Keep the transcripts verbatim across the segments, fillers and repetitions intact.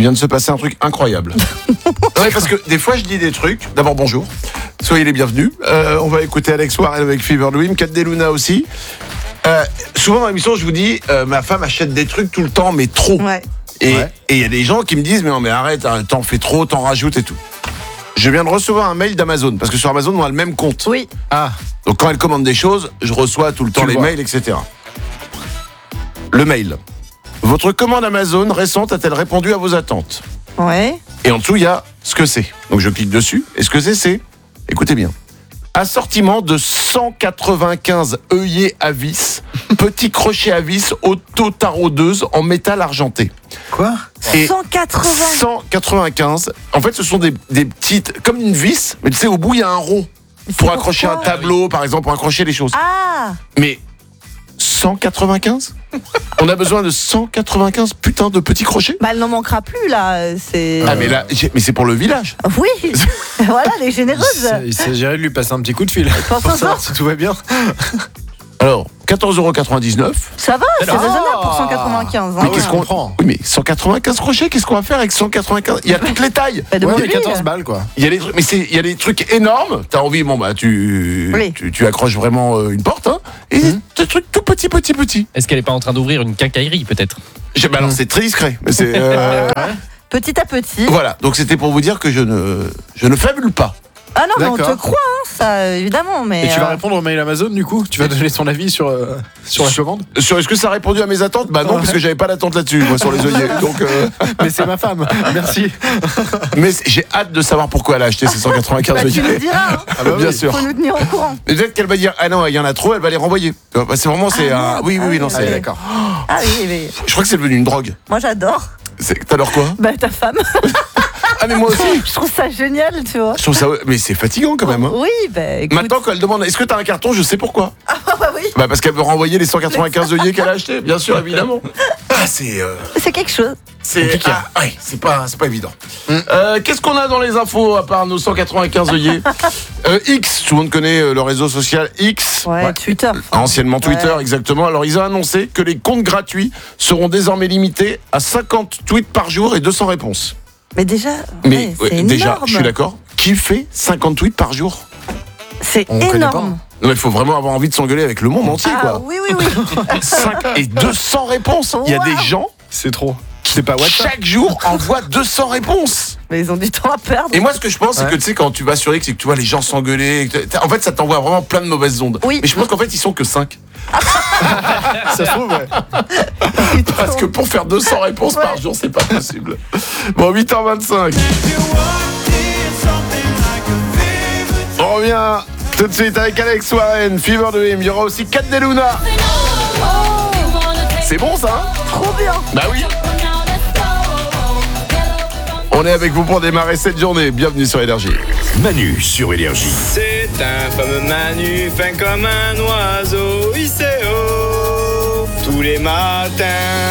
vient de se passer un truc incroyable. Ouais, parce que des fois, je dis des trucs. D'abord, bonjour. Soyez les bienvenus. Euh, on va écouter Alex Warren avec Fever Dream, Cat Deluna aussi. Euh, souvent dans l'émission, je vous dis, euh, ma femme achète des trucs tout le temps, mais trop. Ouais. Et il Ouais. y a des gens qui me disent, mais non, mais arrête, hein, t'en fais trop, t'en rajoutes et tout. Je viens de recevoir un mail d'Amazon, parce que sur Amazon, on a le même compte. Oui. Ah, Donc quand elle commande des choses, je reçois tout le temps Tu les le vois. mails, et cetera. Le mail. Votre commande Amazon récente a-t-elle répondu à vos attentes ? Ouais. Et en dessous, il y a ce que c'est. Donc je clique dessus. Et ce que c'est, c'est, écoutez bien, assortiment de cent quatre-vingt-quinze œillets à vis, petits crochets à vis auto-taraudeuses en métal argenté. quoi ? Et cent quatre-vingts. cent quatre-vingt-quinze. En fait, ce sont des, des petites, comme une vis, mais tu sais, au bout, il y a un rond. Pour C'est accrocher un pourquoi tableau, par exemple, pour accrocher les choses. Ah. Mais cent quatre-vingt-quinze ? On a besoin de cent quatre-vingt-quinze putains de petits crochets ? Bah, elle n'en manquera plus, là. C'est. Ah, mais là, j'ai- mais c'est pour le village. Oui. Voilà, elle est généreuse. Il s'agirait de lui passer un petit coup de fil Pense pour à savoir ça. si tout va bien. Alors, quatorze euros quatre-vingt-dix-neuf. Ça va, c'est Ah. raisonnable pour cent quatre-vingt-quinze. Mais hein. qu'est-ce qu'on prend ? Oui, mais cent quatre-vingt-quinze crochets, qu'est-ce qu'on va faire avec cent quatre-vingt-quinze ? Il y a toutes les tailles. Bah, de Ouais, mais mobile. quatorze balles, quoi. Il y a des trucs, mais c'est, il y a des trucs énormes. T'as envie, bon bah tu, Oui. tu, tu accroches vraiment euh, une porte, hein. Et des trucs tout petits, petits, petits. Est-ce qu'elle est pas en train d'ouvrir une quincaillerie peut-être ? J'ai- bah alors c'est très discret, mais c'est euh, Petit à petit. voilà. Donc c'était pour vous dire que je ne, je ne fabule pas. Ah non, mais on te D'accord. croit, hein, ça, évidemment. Mais Et tu vas euh, répondre au mail Amazon, du coup ? Tu vas donner ton avis sur, euh, sur la commande ? Sur est-ce que ça a répondu à mes attentes ? Bah non, Ouais. parce que j'avais pas d'attente là-dessus, moi, sur les œillets. Donc, euh, Mais c'est ma femme, merci. mais c'est- j'ai hâte de savoir pourquoi elle a acheté ces cent quatre-vingt-quinze bah, tu œillets. nous diras, hein. Ah bah Bien oui. sûr. Faut nous tenir au courant. Mais peut-être qu'elle va dire ah non, il y en a trop, elle va les renvoyer. Bah, c'est vraiment c'est Ah, un... merde. oui oui oui non Ah, c'est oui. D'accord. Ah oui, mais Je crois que c'est devenu une drogue. moi j'adore. C'est t'adores quoi ? Bah ta femme. Ah mais moi aussi. Je trouve ça génial, tu vois. Je trouve ça mais c'est fatigant quand même. Hein. Oui, bah écoute. Maintenant quand elle demande est-ce que t'as un carton, je sais pourquoi. Ah bah oui, Bah parce qu'elle veut renvoyer les cent quatre-vingt-quinze œillets qu'elle a achetés, bien sûr évidemment. Ah c'est euh, c'est quelque chose. c'est Compliqué. ah, ouais, c'est pas c'est pas évident. Euh, qu'est-ce qu'on a dans les infos à part nos cent quatre-vingt-quinze œillets euh, X, tout le monde connaît euh, le réseau social X. Ouais, Twitter. Anciennement Twitter, Ouais. exactement. Alors, ils ont annoncé que les comptes gratuits seront désormais limités à cinquante tweets par jour et deux cents réponses. Mais déjà, Mais ouais, ouais, c'est déjà, énorme. je suis d'accord. Qui fait cinquante tweets par jour ? C'est On connaît énorme. Non, mais il faut vraiment avoir envie de s'engueuler avec le monde entier, Ah quoi. oui, oui, oui. cinq et deux cents réponses. Il y a Wow. des gens, C'est trop. C'est pas WhatsApp. chaque jour, envoient deux cents réponses. Mais ils ont du temps à perdre. Et moi, ce que je pense, c'est Ouais. que tu sais, quand tu vas sur X et que tu vois les gens s'engueuler, que t'as- en fait, ça t'envoie vraiment plein de mauvaises ondes. Oui. Mais je pense qu'en fait, ils sont que cinq. Ça se trouve, ouais. Parce que pour faire deux cents réponses par jour, c'est pas possible. Bon, huit heures vingt-cinq. On revient tout de suite avec Alex Warren, Fever Dream. Il y aura aussi Cat Deluna. C'est bon ça, hein? Trop bien. Bah oui. On est avec vous pour démarrer cette journée. Bienvenue sur Énergie. Manu sur Énergie. C'est un fameux Manu, fin comme un oiseau, il sait haut, tous les matins.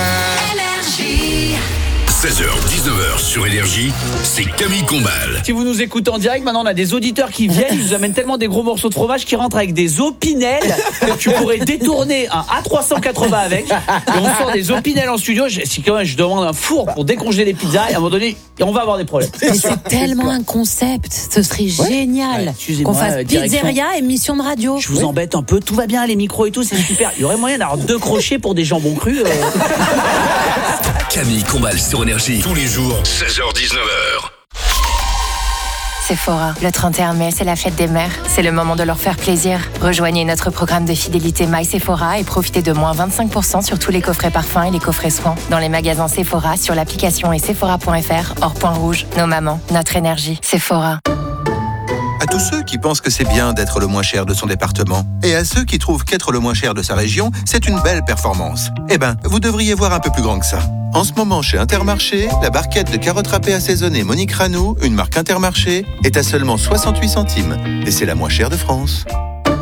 seize heures dix-neuf heures sur Énergie, c'est Camille Combal. Si vous nous écoutez en direct, maintenant on a des auditeurs qui viennent, ils nous amènent tellement des gros morceaux de fromage qui rentrent avec des opinels que tu pourrais détourner un A trois cent quatre-vingts avec. Et on sort des opinels en studio. Je- Si quand même je demande un four pour décongeler les pizzas, et à un moment donné, on va avoir des problèmes. Mais c'est tellement un concept, ce serait génial Ouais, excusez-moi, qu'on fasse euh, direction. pizzeria, émission de radio. Je vous embête un peu, tout va bien, les micros et tout, c'est super. Il y aurait moyen d'avoir deux crochets pour des jambons crus. euh. Camille Combal sur Énergie. Tous les jours, seize heures dix-neuf heures. Sephora, le trente et un mai, c'est la fête des mères. C'est le moment de leur faire plaisir. Rejoignez notre programme de fidélité My Sephora et profitez de moins vingt-cinq pour cent sur tous les coffrets parfums et les coffrets soins. Dans les magasins Sephora, sur l'application et sephora point f r, hors point rouge. Nos mamans, notre énergie. Sephora. À tous ceux qui pensent que c'est bien d'être le moins cher de son département, et à ceux qui trouvent qu'être le moins cher de sa région, c'est une belle performance. Eh ben, vous devriez voir un peu plus grand que ça. En ce moment, chez Intermarché, la barquette de carottes râpées assaisonnées Monique Ranou, une marque Intermarché, est à seulement soixante-huit centimes. Et c'est la moins chère de France.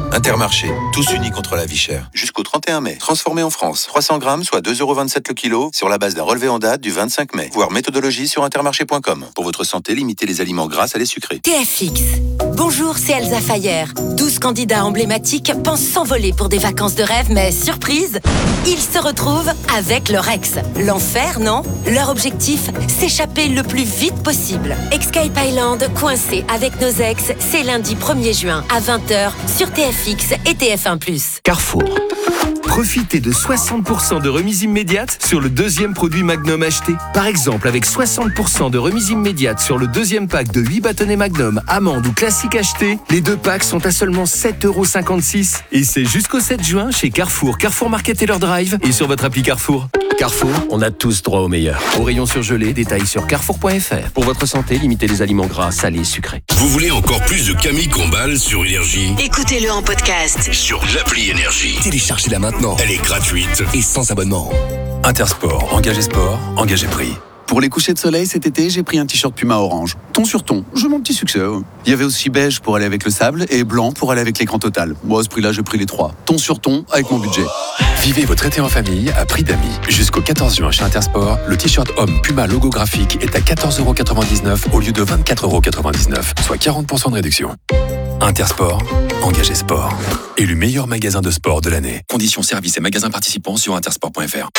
Intermarché, tous unis contre la vie chère. Jusqu'au trente et un mai. Transformé en France. trois cents grammes, soit deux euros vingt-sept le kilo, sur la base d'un relevé en date du vingt-cinq mai. Voir méthodologie sur intermarché point com. Pour votre santé, limitez les aliments gras à les sucrés. T F X. Bonjour, c'est Elsa Fayer. douze candidats emblématiques pensent s'envoler pour des vacances de rêve, mais surprise, ils se retrouvent avec leur ex. L'enfer, non? Leur objectif, s'échapper le plus vite possible. Escape Island, coincé avec nos ex, c'est lundi premier juin à vingt heures sur T F X et T F un plus. Carrefour. Profitez de soixante pour cent de remise immédiate sur le deuxième produit Magnum acheté. Par exemple, avec soixante pour cent de remise immédiate sur le deuxième pack de huit bâtonnets Magnum, amande ou classique acheté, les deux packs sont à seulement sept euros cinquante-six. Et c'est jusqu'au sept juin chez Carrefour, Carrefour Market et leur drive et sur votre appli Carrefour. Carrefour, on a tous droit au meilleur. Au rayon surgelé, détails sur carrefour point f r. Pour votre santé, limitez les aliments gras, salés, sucrés. Vous voulez encore plus de Camille Combal sur Énergie? Écoutez-le en podcast Sur l'appli Énergie. Téléchargez-la maintenant. Elle est gratuite. Et sans abonnement. Intersport, engagé sport, engagé prix. Pour les couchers de soleil cet été, j'ai pris un t-shirt Puma orange. Ton sur ton, j'ai mon petit succès. Il y avait aussi beige pour aller avec le sable et blanc pour aller avec l'écran total. Moi, à ce prix-là, j'ai pris les trois. Ton sur ton avec mon budget. Vivez votre été en famille à prix d'amis. Jusqu'au quatorze juin chez Intersport, le t-shirt homme Puma logo graphique est à quatorze euros quatre-vingt-dix-neuf au lieu de vingt-quatre euros quatre-vingt-dix-neuf, soit quarante pour cent de réduction. Intersport, engagé sport. Élu meilleur magasin de sport de l'année. Conditions services et magasins participants sur intersport point f r.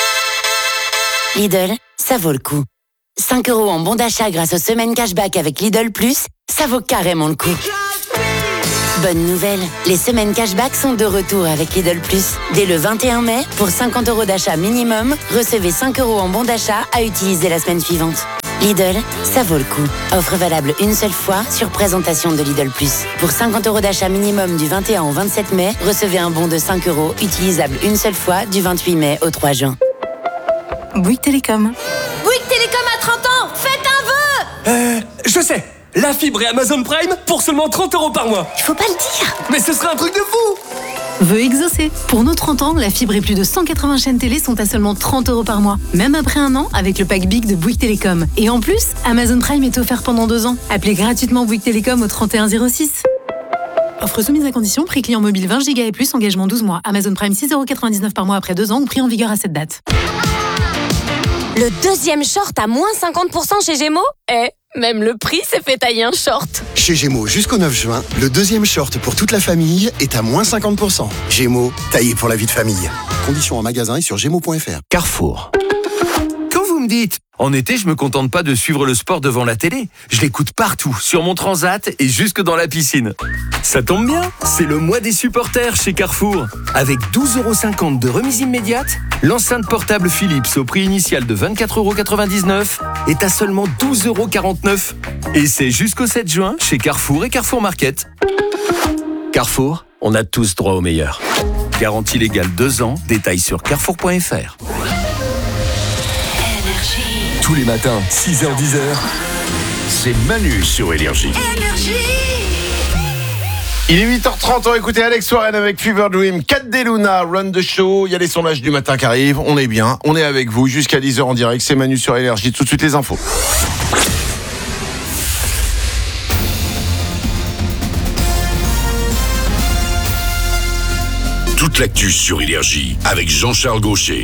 Lidl, ça vaut le coup. cinq euros en bon d'achat grâce aux semaines cashback avec Lidl Plus, ça vaut carrément le coup. Bonne nouvelle, les semaines cashback sont de retour avec Lidl Plus. Dès le vingt et un mai, pour cinquante euros d'achat minimum, recevez cinq euros en bon d'achat à utiliser la semaine suivante. Lidl, ça vaut le coup. Offre valable une seule fois sur présentation de Lidl Plus. Pour cinquante euros d'achat minimum du vingt et un au vingt-sept mai, recevez un bon de cinq euros utilisable une seule fois du vingt-huit mai au trois juin. Bouygues Télécom. Bouygues Télécom à trente ans, faites un vœu! Euh, je sais. La fibre et Amazon Prime pour seulement trente euros par mois. Il faut pas le dire. Mais ce serait un truc de fou. Vœu exaucé. Pour nos trente ans, la fibre et plus de cent quatre-vingts chaînes télé sont à seulement trente euros par mois. Même après un an, avec le pack Big de Bouygues Télécom. Et en plus, Amazon Prime est offert pendant deux ans. Appelez gratuitement Bouygues Télécom au trente et un zéro six. Offre soumise à condition, prix client mobile vingt giga et plus, engagement douze mois. Amazon Prime six euros quatre-vingt-dix-neuf par mois après deux ans ou prix en vigueur à cette date. Le deuxième short à moins cinquante pour cent chez Gémeaux? Eh, même le prix s'est fait tailler un short. Chez Gémeaux, jusqu'au neuf juin, le deuxième short pour toute la famille est à moins cinquante pour cent. Gémeaux, taillé pour la vie de famille. Conditions en magasin et sur gémeaux point f r. Carrefour. Quand vous me dites, en été, je me contente pas de suivre le sport devant la télé. Je l'écoute partout, sur mon transat et jusque dans la piscine. Ça tombe bien, c'est le mois des supporters chez Carrefour. Avec douze euros cinquante de remise immédiate, l'enceinte portable Philips au prix initial de vingt-quatre euros quatre-vingt-dix-neuf est à seulement douze euros quarante-neuf. Et c'est jusqu'au sept juin chez Carrefour et Carrefour Market. Carrefour, on a tous droit au meilleur. Garantie légale deux ans, détails sur carrefour point f r. Tous les matins, six heures dix heures. C'est Manu sur Énergie. Il est huit heures trente, on va écouter Alex Warren avec Fever Dream, Cat Deluna, Run the Show. Il y a les sondages du matin qui arrivent, on est bien, on est avec vous jusqu'à dix heures en direct, c'est Manu sur Énergie, tout de suite les infos. Toute l'actu sur Énergie avec Jean-Charles Gaucher.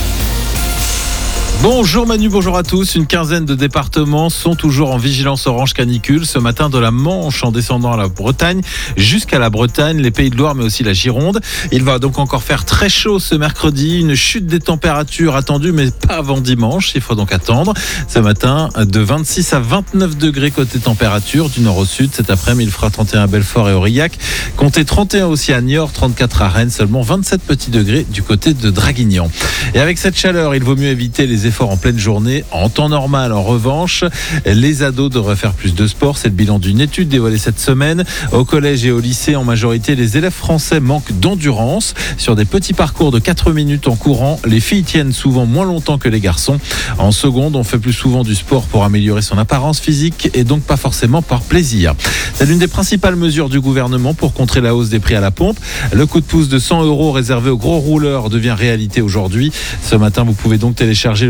Bonjour Manu, bonjour à tous. Une quinzaine de départements sont toujours en vigilance orange canicule ce matin, de la Manche en descendant à la Bretagne jusqu'à la Bretagne, les Pays de Loire mais aussi la Gironde. Il va donc encore faire très chaud ce mercredi, une chute des températures attendue mais pas avant dimanche, il faut donc attendre. Ce matin de vingt-six à vingt-neuf degrés côté température, du nord au sud. Cet après-midi il fera trente et un à Belfort et Aurillac, comptez trente et un aussi à Niort, trente-quatre à Rennes, seulement vingt-sept petits degrés du côté de Draguignan. Et avec cette chaleur, il vaut mieux éviter les efforts en pleine journée. En temps normal, en revanche, les ados devraient faire plus de sport. C'est le bilan d'une étude dévoilée cette semaine. Au collège et au lycée, en majorité, les élèves français manquent d'endurance. Sur des petits parcours de quatre minutes en courant, les filles tiennent souvent moins longtemps que les garçons. En seconde, on fait plus souvent du sport pour améliorer son apparence physique et donc pas forcément par plaisir. C'est l'une des principales mesures du gouvernement pour contrer la hausse des prix à la pompe. Le coup de pouce de cent euros réservé aux gros rouleurs devient réalité aujourd'hui. Ce matin, vous pouvez donc télécharger le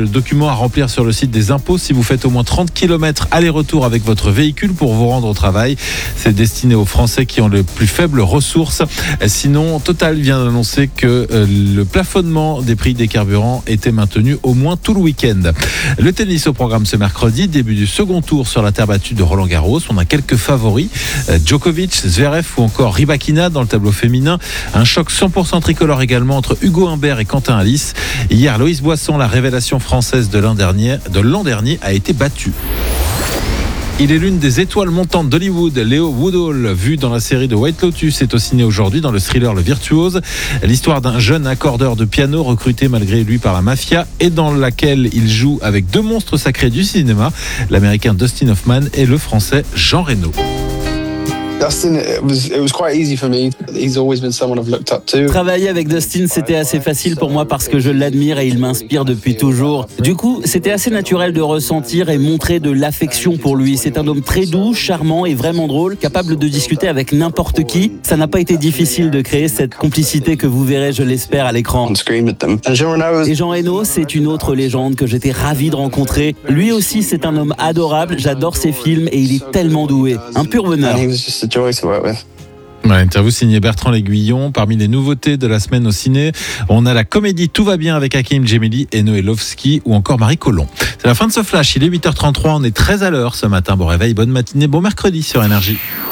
le document à remplir sur le site des impôts si vous faites au moins trente kilomètres aller-retour avec votre véhicule pour vous rendre au travail. C'est destiné aux Français qui ont les plus faibles ressources. Sinon, Total vient d'annoncer que le plafonnement des prix des carburants était maintenu au moins tout le week-end. Le tennis au programme ce mercredi, début du second tour sur la terre battue de Roland-Garros. On a quelques favoris, Djokovic, Zverev ou encore Rybakina dans le tableau féminin. Un choc cent pour cent tricolore également entre Hugo Humbert et Quentin Alice. Hier, Loïs Boisson, la révélation française de l'an dernier, de l'an dernier, a été battue. Il est l'une des étoiles montantes d'Hollywood. Léo Woodhall, vu dans la série de White Lotus, est au ciné aujourd'hui dans le thriller Le Virtuose. L'histoire d'un jeune accordeur de piano recruté malgré lui par la mafia et dans laquelle il joue avec deux monstres sacrés du cinéma, l'américain Dustin Hoffman et le français Jean Reno. Dustin, it was, it was quite easy for me. He's always been someone I've looked up to. Travailler avec Dustin, c'était assez facile pour moi parce que je l'admire et il m'inspire depuis toujours. Du coup, c'était assez naturel de ressentir et montrer de l'affection pour lui. C'est un homme très doux, charmant et vraiment drôle, capable de discuter avec n'importe qui. Ça n'a pas été difficile de créer cette complicité que vous verrez, je l'espère, à l'écran. Et Jean Reno, c'est une autre légende que j'étais ravi de rencontrer. Lui aussi, c'est un homme adorable. J'adore ses films et il est tellement doué. Un pur bonheur. Ouais, interview signée Bertrand L'Aiguillon. Parmi les nouveautés de la semaine au ciné, on a la comédie Tout va bien avec Hakim Djemili et Noé Lovski ou encore Marie Colomb. C'est la fin de ce flash. Il est huit heures trente-trois. On est très à l'heure ce matin. Bon réveil, bonne matinée, bon mercredi sur Énergie.